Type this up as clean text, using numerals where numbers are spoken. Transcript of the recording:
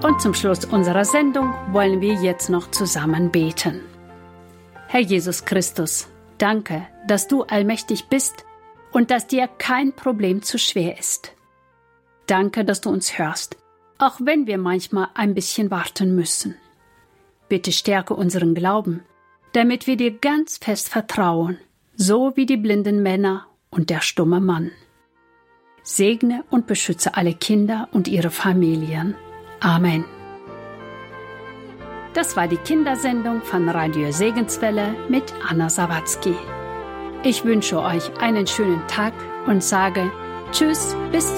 Und zum Schluss unserer Sendung wollen wir jetzt noch zusammen beten. Herr Jesus Christus, danke, dass du allmächtig bist und dass dir kein Problem zu schwer ist. Danke, dass du uns hörst, auch wenn wir manchmal ein bisschen warten müssen. Bitte stärke unseren Glauben, damit wir dir ganz fest vertrauen, so wie die blinden Männer und der stumme Mann. Segne und beschütze alle Kinder und ihre Familien. Amen. Das war die Kindersendung von Radio Segenswelle mit Anna Sawatzki. Ich wünsche euch einen schönen Tag und sage Tschüss, bis